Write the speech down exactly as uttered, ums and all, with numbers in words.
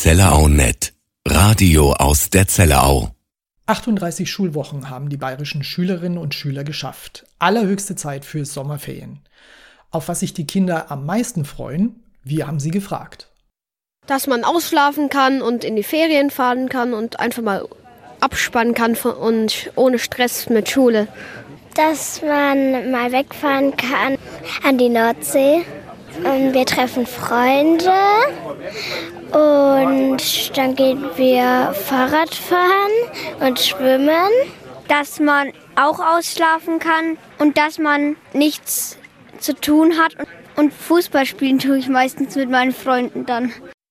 Zellerau Net. Radio aus der Zellerau. achtunddreißig Schulwochen haben die bayerischen Schülerinnen und Schüler geschafft. Allerhöchste Zeit für Sommerferien. Auf was sich die Kinder am meisten freuen, wir haben sie gefragt. Dass man ausschlafen kann und in die Ferien fahren kann und einfach mal abspannen kann und ohne Stress mit Schule. Dass man mal wegfahren kann an die Nordsee. Und wir treffen Freunde und dann gehen wir Fahrrad fahren und schwimmen. Dass man auch ausschlafen kann und dass man nichts zu tun hat. Und Fußball spielen tue ich meistens mit meinen Freunden dann.